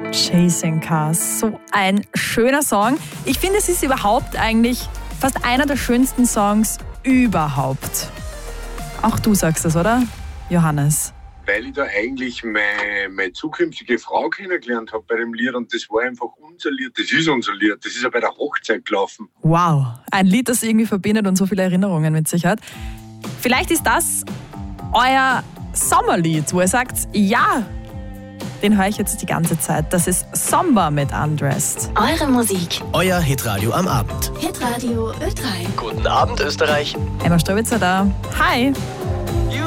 Chasing Cars, so ein schöner Song. Ich finde, es ist überhaupt eigentlich fast einer der schönsten Songs überhaupt. Auch du sagst das, oder, Johannes? Weil ich da eigentlich meine zukünftige Frau kennengelernt habe bei dem Lied und das war einfach unser Lied, das ist unser Lied, das ist ja bei der Hochzeit gelaufen. Wow, ein Lied, das irgendwie verbindet und so viele Erinnerungen mit sich hat. Vielleicht ist das euer Sommerlied, wo ihr sagt, ja, den höre ich jetzt die ganze Zeit. Das ist Sommer mit Undressed. Eure Musik. Euer Hitradio am Abend. Hitradio Ö3. Guten Abend, Österreich. Emma Ströbitzer da. Hi.